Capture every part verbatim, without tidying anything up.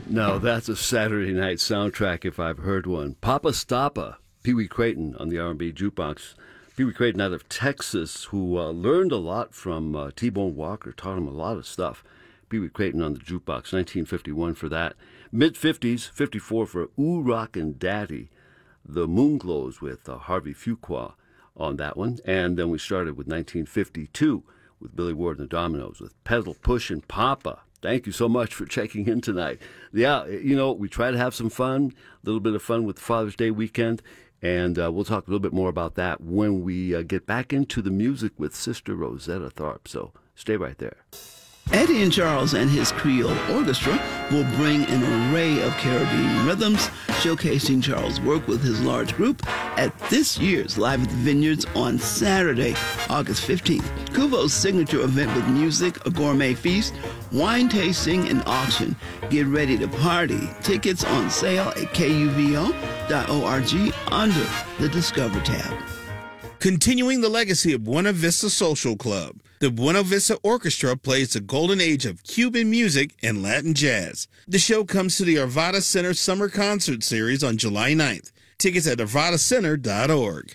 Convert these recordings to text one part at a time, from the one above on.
Now, that's a Saturday night soundtrack if I've heard one. Papa Stappa, Pee Wee Crayton on the R and B Jukebox. Pee Wee Crayton out of Texas, who uh, learned a lot from uh, T-Bone Walker, taught him a lot of stuff. Pee Wee Crayton on the Jukebox, nineteen fifty-one for that. Mid-fifties, fifty-four for Ooh Rockin' Daddy, the Moonglows with uh, Harvey Fuqua on that one. And then we started with nineteen fifty-two with Billy Ward and the Dominoes with Pedal Pushin' Papa. Thank you so much for checking in tonight. Yeah, you know, we try to have some fun, a little bit of fun with Father's Day weekend, and uh, we'll talk a little bit more about that when we uh, get back into the music with Sister Rosetta Tharpe. So stay right there. Eddie and Charles and his Creole Orchestra will bring an array of Caribbean rhythms, showcasing Charles' work with his large group at this year's Live at the Vineyards on Saturday, August fifteenth. Kuvo's signature event with music, a gourmet feast, wine tasting, and auction. Get ready to party. Tickets on sale at K U V O dot org under the Discover tab. Continuing the legacy of Buena Vista Social Club, the Buena Vista Orchestra plays the golden age of Cuban music and Latin jazz. The show comes to the Arvada Center Summer Concert Series on July ninth. Tickets at arvada center dot org.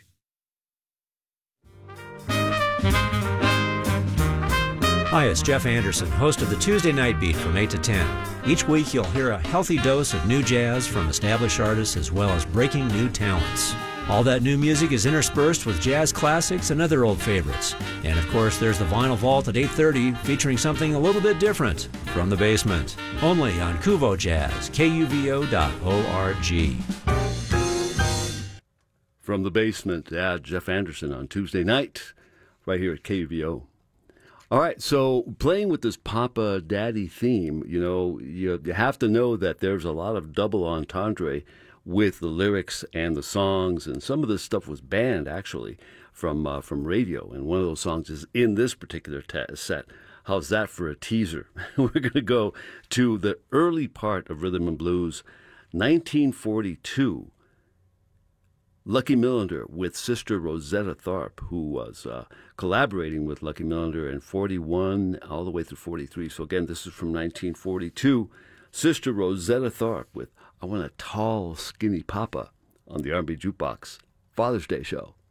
Hi, it's Jeff Anderson, host of the Tuesday Night Beat from eight to ten. Each week you'll hear a healthy dose of new jazz from established artists as well as breaking new talents. All that new music is interspersed with jazz classics and other old favorites. And of course, there's the Vinyl Vault at eight thirty featuring something a little bit different from the basement. Only on Kuvo Jazz, K U V O dot org. From the basement, yeah, Jeff Anderson on Tuesday night, right here at K U V O. All right, so playing with this Papa Daddy theme, you know, you, you have to know that there's a lot of double entendre with the lyrics and the songs, and some of this stuff was banned, actually, from uh, from radio, and one of those songs is in this particular ta- set. How's that for a teaser? We're going to go to the early part of Rhythm and Blues, nineteen forty-two. Lucky Millinder with Sister Rosetta Tharpe, who was uh, collaborating with Lucky Millinder in forty-one all the way through forty-three. So again, this is from nineteen forty-two. Sister Rosetta Tharpe with I Want a Tall, Skinny Papa on the R and B Jukebox Father's Day show.